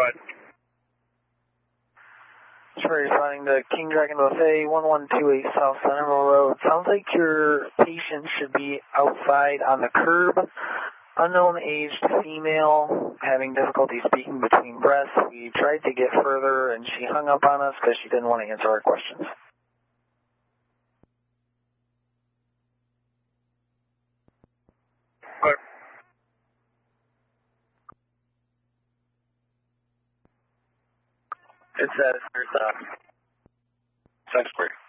ahead. Sorry, responding to King Dragon Buffet, 1128 South Central Road. Sounds like your patient should be outside on the curb. Unknown aged female, having difficulty speaking between breaths. We tried to get further and she hung up on us because she didn't want to answer our questions. Good. It says there's a Sex break.